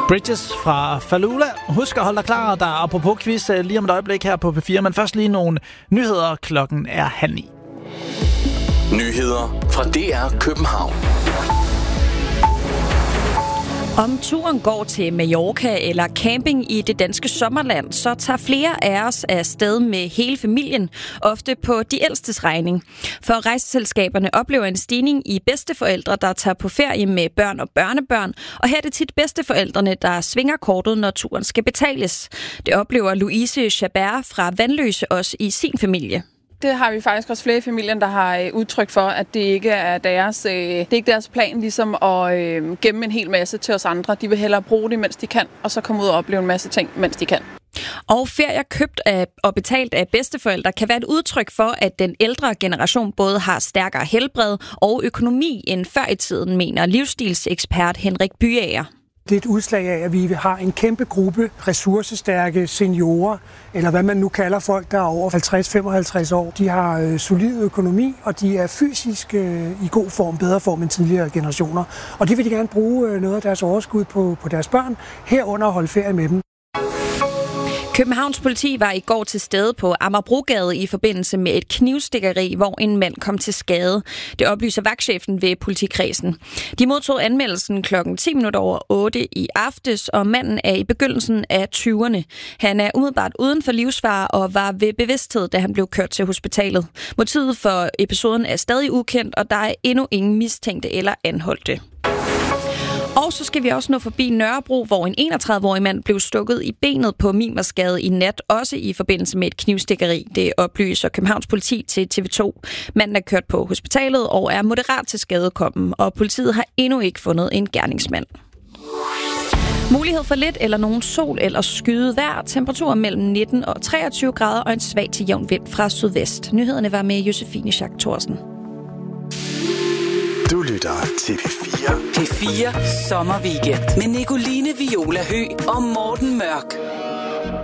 Bridges fra Falula. Husk at holde dig klar, der er apropos quiz lige om et øjeblik her på P4. Men først lige nogle nyheder. Klokken er 8:30. Nyheder fra DR København. Om turen går til Mallorca eller camping i det danske sommerland, så tager flere af os afsted med hele familien, ofte på de ældstes regning. For rejseselskaberne oplever en stigning i bedsteforældre, der tager på ferie med børn og børnebørn, og her er det tit bedsteforældrene, der svinger kortet, når turen skal betales. Det oplever Louise Chabert fra Vandløse også i sin familie. Det har vi faktisk også flere i familien, der har udtrykt for, at det ikke er deres plan ligesom at gemme en hel masse til os andre. De vil hellere bruge det, mens de kan, og så komme ud og opleve en masse ting, mens de kan. Og ferier købt og betalt af bedsteforældre kan være et udtryk for, at den ældre generation både har stærkere helbred og økonomi end før i tiden, mener livsstilsekspert Henrik Byager. Det er et udslag af, at vi har en kæmpe gruppe ressourcestærke seniorer, eller hvad man nu kalder folk, der er over 50-55 år. De har solid økonomi, og de er fysisk i god form, bedre form end tidligere generationer. Og det vil de gerne bruge noget af deres overskud på deres børn, herunder at holde ferie med dem. Københavns politi var i går til stede på Amagerbrogade i forbindelse med et knivstikkeri, hvor en mand kom til skade. Det oplyser vagtchefen ved politikredsen. De modtog anmeldelsen kl. 8:10 i aftes, og manden er i begyndelsen af 20'erne. Han er umiddelbart uden for livsfare og var ved bevidsthed, da han blev kørt til hospitalet. Motivet for episoden er stadig ukendt, og der er endnu ingen mistænkte eller anholdte. Og så skal vi også nå forbi Nørrebro, hvor en 31-årig mand blev stukket i benet på Mimersgade i nat, også i forbindelse med et knivstikkeri. Det oplyser Københavns politi til TV2. Manden er kørt på hospitalet og er moderat til skadekommen, og politiet har endnu ikke fundet en gerningsmand. Mulighed for lidt eller nogen sol eller skyde vejr. Temperaturer mellem 19 og 23 grader og en svag til jævn vind fra sydvest. Nyhederne var med Josefine Schack Thorsen. Du lytter til P4. P4 Sommerweekend med Nicoline Viola Høgh og Morten Mørk.